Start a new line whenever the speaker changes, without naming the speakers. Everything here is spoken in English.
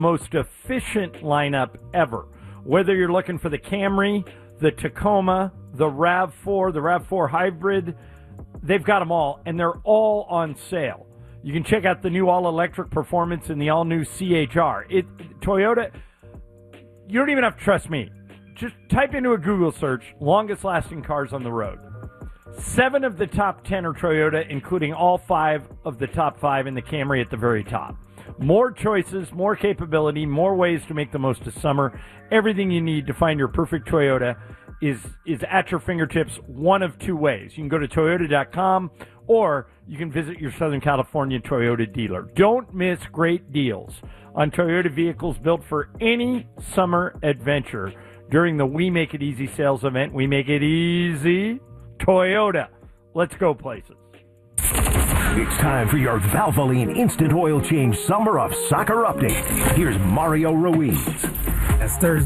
most efficient lineup ever. Whether you're looking for the Camry, the Tacoma, the RAV4, the RAV4 Hybrid, they've got them all, and they're all on sale. You can check out the new all-electric performance and the all-new CHR. Toyota, you don't even have to trust me. Just type into a Google search, longest-lasting cars on the road. 7 of the top 10 are Toyota, including all 5 of the top 5 in the Camry at the very top. More choices, more capability, more ways to make the most of summer. Everything you need to find your perfect Toyota is at your fingertips one of 2 ways. You can go to Toyota.com or you can visit your Southern California Toyota dealer. Don't miss great deals on Toyota vehicles built for any summer adventure during the We Make It Easy sales event. We make it easy. Toyota. Let's go places.
It's time for your Valvoline Instant Oil Change Summer of Soccer update. Here's Mario Ruiz.
As Thursday